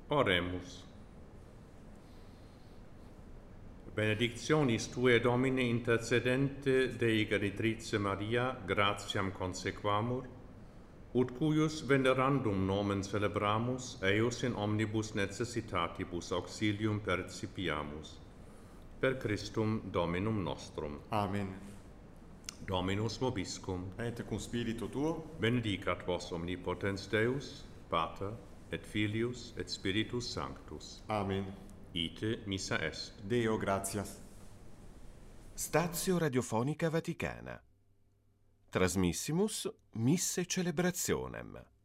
Oremus. Benedictionis Tue, Domine, intercedente Dei Genitrice Maria, gratiam consequamur, ut cuius venerandum nomen celebramus, eius in omnibus necessitatibus auxilium percipiamus. Per Christum Dominum nostrum. Amen. Dominus vobiscum. Et cum spiritu tuo, Benedicat vos omnipotens Deus, Pater, et Filius, et Spiritus Sanctus. Amen. Ite missa est. Deo gratias. Stazio Radiofonica Vaticana. Trasmissimus Misse Celebrationem.